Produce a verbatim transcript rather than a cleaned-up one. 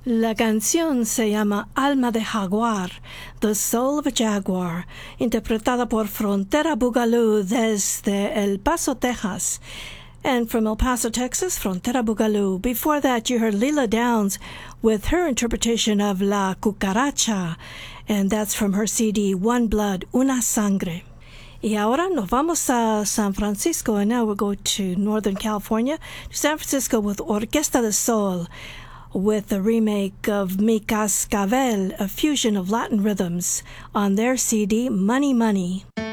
La canción se llama Alma de Jaguar, The Soul of a Jaguar, interpretada por Frontera Boogaloo desde El Paso, Texas. And from El Paso, Texas, Frontera Boogaloo. Before that, you heard Lila Downs with her interpretation of La Cucaracha, and that's from her C D, One Blood, Una Sangre. Y ahora nos vamos a San Francisco, and now we'll go to Northern California, to San Francisco with Orquesta de Sol, with a remake of Mi Cascabel, a fusion of Latin rhythms, on their C D, Money Money.